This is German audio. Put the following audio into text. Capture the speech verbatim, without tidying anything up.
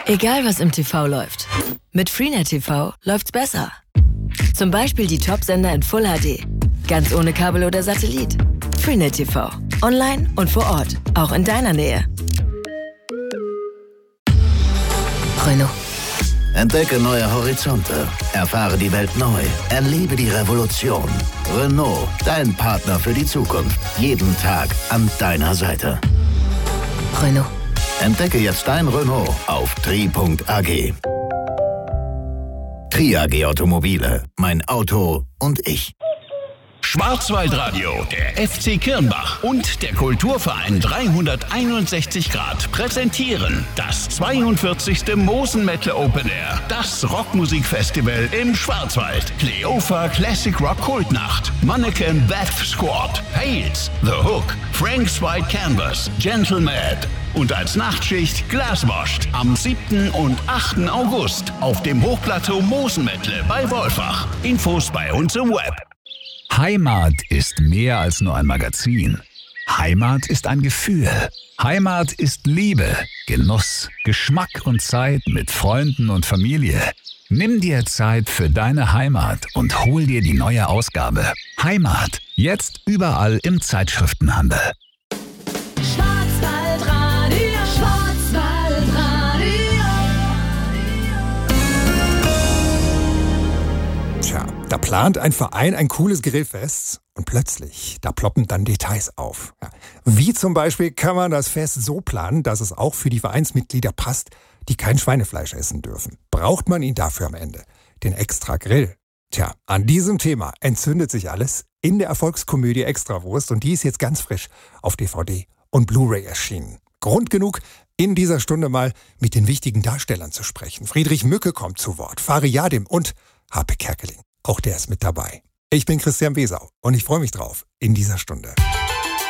Egal was im T V läuft, mit Freenet T V läuft's besser. Zum Beispiel die Top-Sender in Full H D, ganz ohne Kabel oder Satellit. Freenet T V, online und vor Ort, auch in deiner Nähe. Renault. Entdecke neue Horizonte. Erfahre die Welt neu. Erlebe die Revolution. Renault, dein Partner für die Zukunft. Jeden Tag an deiner Seite. Renault. Entdecke jetzt dein Renault auf tri punkt a g. tri A G Automobile. Mein Auto und ich. Schwarzwaldradio, der F C Kirnbach und der Kulturverein dreihunderteinundsechzig Grad präsentieren das zweiundvierzigste Mosenmetal Open Air, das Rockmusikfestival im Schwarzwald. Kleopha Classic Rock Kultnacht, Mannequin Death Squad, Hales, The Hook, Frank's White Canvas, Gentle Mad und als Nachtschicht Glaswashed am siebten und achten August auf dem Hochplateau Mosenmetle bei Wolfach. Infos bei uns im Web. Heimat ist mehr als nur ein Magazin. Heimat ist ein Gefühl. Heimat ist Liebe, Genuss, Geschmack und Zeit mit Freunden und Familie. Nimm dir Zeit für deine Heimat und hol dir die neue Ausgabe. Heimat, jetzt überall im Zeitschriftenhandel. Schwarzwaldradio, Schwarzwaldradio. Tja, da plant ein Verein ein cooles Grillfest und plötzlich, da ploppen dann Details auf. Ja, wie zum Beispiel kann man das Fest so planen, dass es auch für die Vereinsmitglieder passt, die kein Schweinefleisch essen dürfen. Braucht man ihn dafür am Ende? Den extra Grill? Tja, an diesem Thema entzündet sich alles in der Erfolgskomödie Extrawurst und die ist jetzt ganz frisch auf D V D und Blu-ray erschienen. Grund genug, in dieser Stunde mal mit den wichtigen Darstellern zu sprechen. Friedrich Mücke kommt zu Wort, Fari Yadim und Harpe Kerkeling. Auch der ist mit dabei. Ich bin Christian Wesau und ich freue mich drauf in dieser Stunde.